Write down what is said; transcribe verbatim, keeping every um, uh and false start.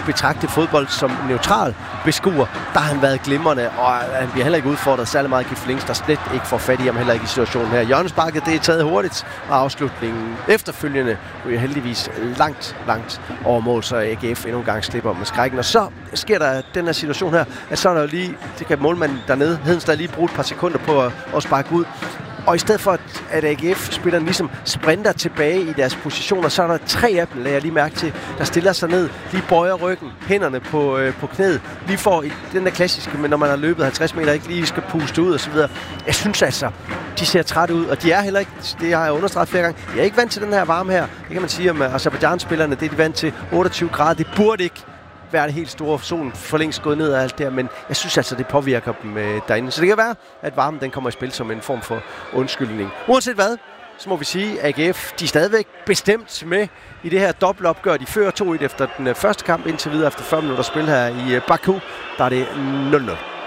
betragte fodbold som neutral beskuer, der har han været glimrende, og han bliver heller ikke udfordret særlig meget af Gif Links, der slet ikke får fat i ham, heller ikke i situationen her. Hjørnesparket, det er taget hurtigt, og afslutningen efterfølgende ryger heldigvis langt, langt over mål, så A G F endnu en gang slipper med skrækken. Og så sker der den her situation her, at så er der jo lige, det kan målmanden dernede, Hedenstad lige bruge et par sekunder på at, at sparke ud. Og i stedet for, at A G F-spillerne ligesom sprinter tilbage i deres positioner, så er der tre af dem, lader jeg lige mærke til, der stiller sig ned, lige bøjer ryggen, hænderne på, øh, på knæet, lige får i den der klassiske, men når man har løbet halvtreds meter, ikke lige skal puste ud og så videre. Jeg synes altså, de ser trætte ud, og de er heller ikke, det har jeg understreget flere gange, jeg er ikke vant til den her varme her. Det kan man sige om Aserbajdsjan-spillerne, det er de vant til otteogtyve grader, det burde ikke være det helt store. Solen for længst gået ned og alt der, men jeg synes altså, det påvirker dem øh, derinde. Så det kan være, at varmen den kommer i spil som en form for undskyldning. Uanset hvad, så må vi sige, at A G F, de er stadigvæk bestemt med i det her dobbeltopgør. De fører to et efter den øh, første kamp indtil videre efter fyrre minutter spil her i øh, Baku. Der er det nul nul.